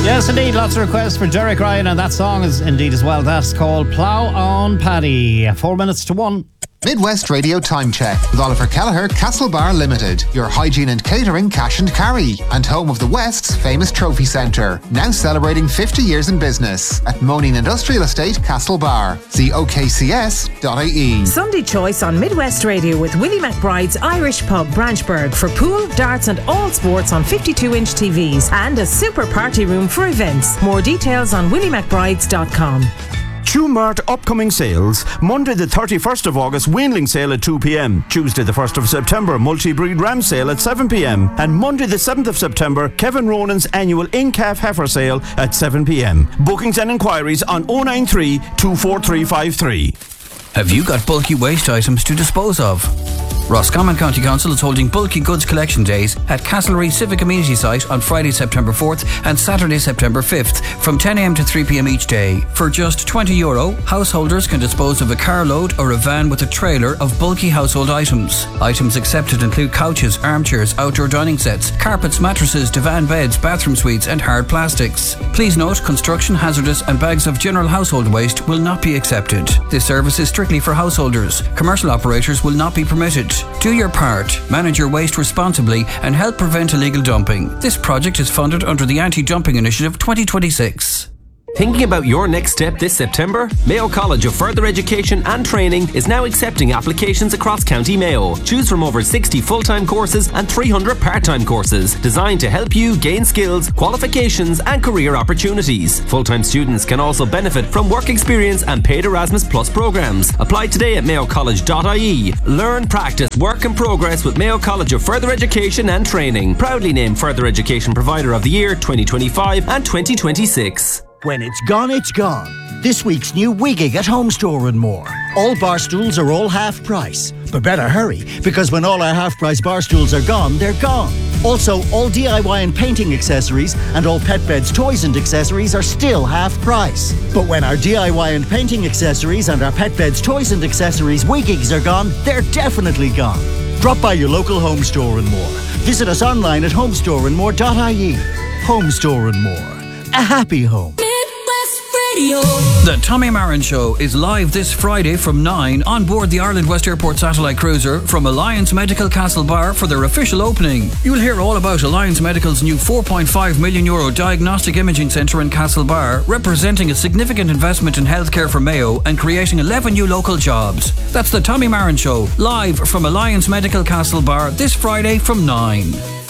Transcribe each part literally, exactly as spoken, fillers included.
Yes, indeed, lots of requests for Derek Ryan, and that song is indeed as well. That's called Plough on Paddy. Four minutes to one. Midwest Radio Time Check with Oliver Kelleher, Castlebar Limited, your hygiene and catering cash and carry, and home of the West's famous trophy centre, now celebrating fifty years in business at Moaning Industrial Estate, Castlebar. See O K C S dot I E. Sunday choice on Midwest Radio with Willie McBride's Irish Pub, Branchburg, for pool, darts and all sports on fifty-two inch T Vs, and a super party room for events. More details on willie mcbrides dot com. Tumart upcoming sales. Monday the thirty-first of August, weanling sale at two p.m. Tuesday the first of September, multi-breed ram sale at seven p.m. And Monday the seventh of September, Kevin Ronan's annual in-calf heifer sale at seven p.m. Bookings and inquiries on oh nine three, two four three five three. Have you got bulky waste items to dispose of? Roscommon County Council is holding Bulky Goods Collection Days at Castlereagh Civic Amenity Site on Friday, September fourth and Saturday, September fifth from ten a.m. to three p.m. each day. For just twenty euro, householders can dispose of a carload or a van with a trailer of bulky household items. Items accepted include couches, armchairs, outdoor dining sets, carpets, mattresses, divan beds, bathroom suites and hard plastics. Please note, construction, hazardous and bags of general household waste will not be accepted. This service is strictly for householders. Commercial operators will not be permitted. Do your part, manage your waste responsibly and help prevent illegal dumping. This project is funded under the Anti-Dumping Initiative twenty twenty-six. Thinking about your next step this September? Mayo College of Further Education and Training is now accepting applications across County Mayo. Choose from over sixty full-time courses and three hundred part-time courses designed to help you gain skills, qualifications and career opportunities. Full-time students can also benefit from work experience and paid Erasmus Plus programs. Apply today at mayo college dot I E. Learn, practice, work and progress with Mayo College of Further Education and Training. Proudly named Further Education Provider of the Year twenty twenty-five and twenty twenty-six. When it's gone, it's gone. This week's new Wigging at Home Store and more. All bar stools are all half price. But better hurry, because when all our half price bar stools are gone, they're gone. Also, all D I Y and painting accessories and all pet beds, toys and accessories are still half price. But when our D I Y and painting accessories and our pet beds, toys and accessories Wiggings are gone, they're definitely gone. Drop by your local Home Store and more. Visit us online at home store and more dot I E. Home Store and More. A happy home. The Tommy Marin Show is live this Friday from nine on board the Ireland West Airport satellite cruiser from Alliance Medical Castlebar for their official opening. You'll hear all about Alliance Medical's new four point five million euro diagnostic imaging centre in Castlebar, representing a significant investment in healthcare for Mayo and creating eleven new local jobs. That's the Tommy Marin Show, live from Alliance Medical Castlebar this Friday from nine.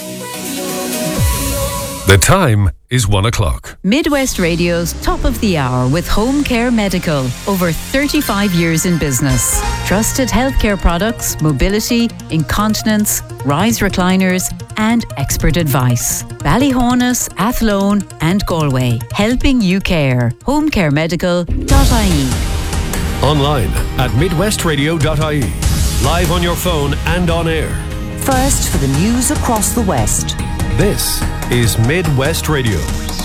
The time is one o'clock. Midwest Radio's Top of the Hour with Home Care Medical. Over thirty-five years in business. Trusted healthcare products, mobility, incontinence, rise recliners and expert advice. Ballyhonus, Athlone and Galway. Helping you care. home care medical dot I E. Online at midwest radio dot I E. Live on your phone and on air. First for the news across the West. This is Midwest Radio.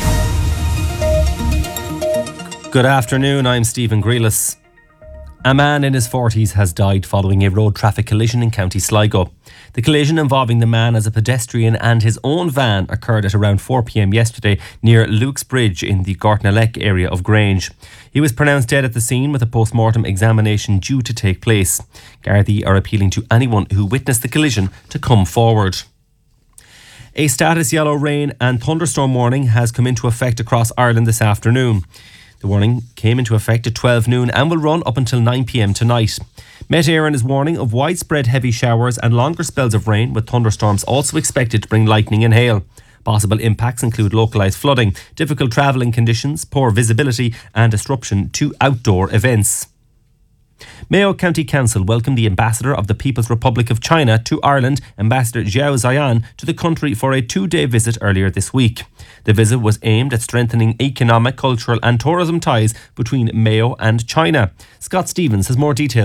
Good afternoon, I'm Stephen Grealis. A man in his forties has died following a road traffic collision in County Sligo. The collision involving the man as a pedestrian and his own van occurred at around four p.m. yesterday near Luke's Bridge in the Gortnaleck area of Grange. He was pronounced dead at the scene with a post-mortem examination due to take place. Gardaí are appealing to anyone who witnessed the collision to come forward. A status yellow rain and thunderstorm warning has come into effect across Ireland this afternoon. The warning came into effect at twelve noon and will run up until nine p.m. tonight. Met Éireann is warning of widespread heavy showers and longer spells of rain, with thunderstorms also expected to bring lightning and hail. Possible impacts include localised flooding, difficult travelling conditions, poor visibility and disruption to outdoor events. Mayo County Council welcomed the Ambassador of the People's Republic of China to Ireland, Ambassador Zhao Ziyan, to the country for a two-day visit earlier this week. The visit was aimed at strengthening economic, cultural and tourism ties between Mayo and China. Scott Stevens has more details.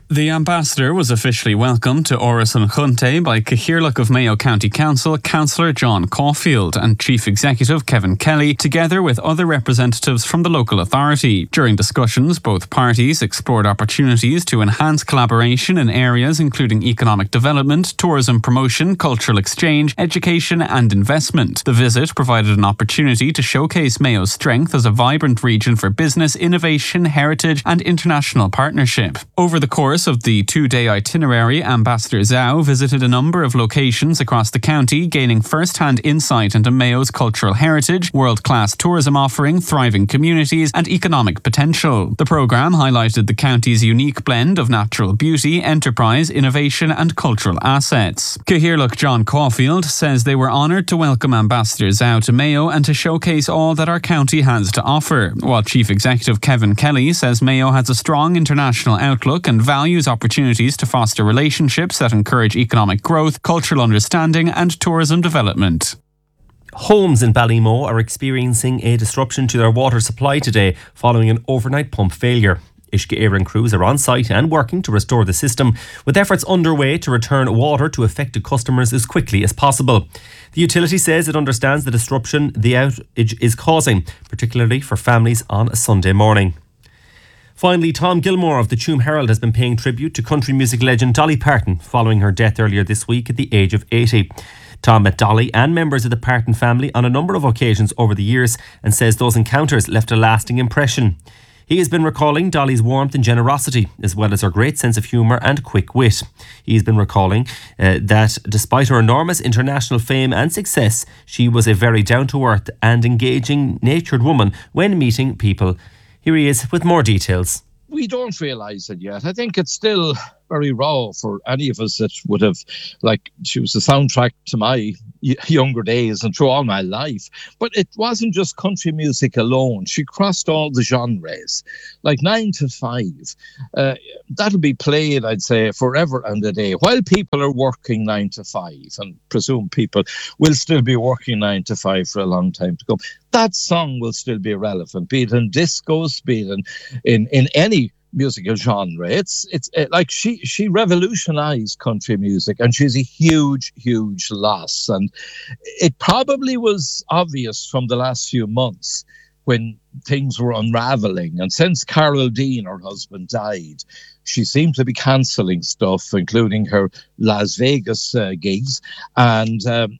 The ambassador was officially welcomed to Oris an Chunte by Cathaoirleach of Mayo County Council, Councillor John Caulfield, and Chief Executive Kevin Kelly, together with other representatives from the local authority. During discussions, both parties explored opportunities to enhance collaboration in areas including economic development, tourism promotion, cultural exchange, education and investment. The visit provided an opportunity to showcase Mayo's strength as a vibrant region for business, innovation, heritage and international partnership. Over the course of the two-day itinerary, Ambassador Zhao visited a number of locations across the county, gaining first-hand insight into Mayo's cultural heritage, world-class tourism offering, thriving communities and economic potential. The programme highlighted the county's unique blend of natural beauty, enterprise, innovation and cultural assets. Cathaoirleach John Caulfield says they were honoured to welcome Ambassador Zhao to Mayo and to showcase all that our county has to offer, while Chief Executive Kevin Kelly says Mayo has a strong international outlook and values opportunities to foster relationships that encourage economic growth, cultural understanding and tourism development. Homes in Ballymoe are experiencing a disruption to their water supply today following an overnight pump failure. Uisce Éireann crews are on site and working to restore the system, with efforts underway to return water to affected customers as quickly as possible. The utility says it understands the disruption the outage is causing, particularly for families on a Sunday morning. Finally, Tom Gilmore of the Tuam Herald has been paying tribute to country music legend Dolly Parton following her death earlier this week at the age of eighty. Tom met Dolly and members of the Parton family on a number of occasions over the years and says those encounters left a lasting impression. He has been recalling Dolly's warmth and generosity, as well as her great sense of humour and quick wit. He has been recalling uh, that despite her enormous international fame and success, she was a very down-to-earth and engaging, natured woman when meeting people. Here he is with more details. We don't realise it yet. I think it's still very raw for any of us that would have, like, she was the soundtrack to my younger days and through all my life. But it wasn't just country music alone. She crossed all the genres, like nine to five. Uh, that'll be played, I'd say, forever and a day. While people are working nine to five, and presume people will still be working nine to five for a long time to come, that song will still be relevant, be it in discos, be it in, in, in any musical genre. It's it's it, like she she revolutionized country music, and she's a huge huge loss. And it probably was obvious from the last few months when things were unraveling, and since Carol Dean, her husband, died, she seemed to be cancelling stuff, including her Las Vegas uh, gigs. And um,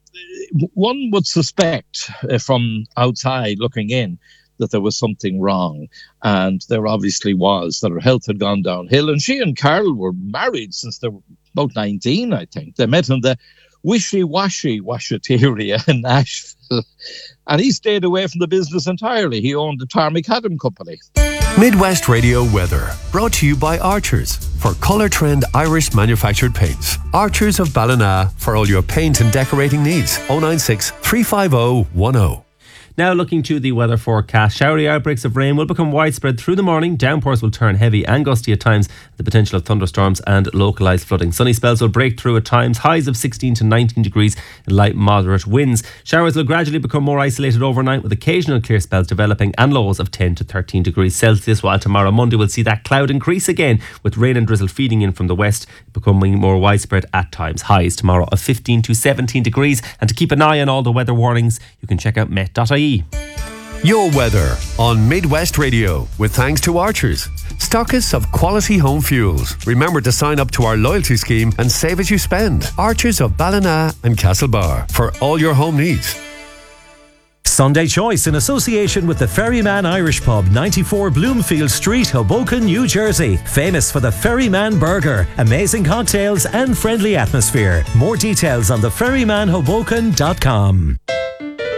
one would suspect uh, from outside looking in that there was something wrong, and there obviously was, that her health had gone downhill. And she and Carol were married since they were about nineteen, I think. They met in the Wishy-Washy Washateria in Nashville, and he stayed away from the business entirely. He owned the Tar Macadam Company. Midwest Radio weather, brought to you by Archers for Colour Trend Irish manufactured paints. Archers of Ballina for all your paint and decorating needs. oh nine six, three five oh, one oh. Now looking to the weather forecast, showery outbreaks of rain will become widespread through the morning. Downpours will turn heavy and gusty at times, the potential of thunderstorms and localised flooding. Sunny spells will break through at times, highs of sixteen to nineteen degrees, light moderate winds. Showers will gradually become more isolated overnight, with occasional clear spells developing, and lows of ten to thirteen degrees Celsius, while tomorrow Monday will see that cloud increase again, with rain and drizzle feeding in from the west, becoming more widespread at times. Highs tomorrow of fifteen to seventeen degrees, and to keep an eye on all the weather warnings, you can check out met dot I E. Your weather on Midwest Radio, with thanks to Archers, stockists of quality home fuels. Remember to sign up to our loyalty scheme and save as you spend. Archers of Ballina and Castlebar for all your home needs. Sunday Choice in association with the Ferryman Irish Pub, ninety-four Bloomfield Street, Hoboken, New Jersey. Famous for the Ferryman Burger, amazing cocktails and friendly atmosphere. More details on the ferryman hoboken dot com.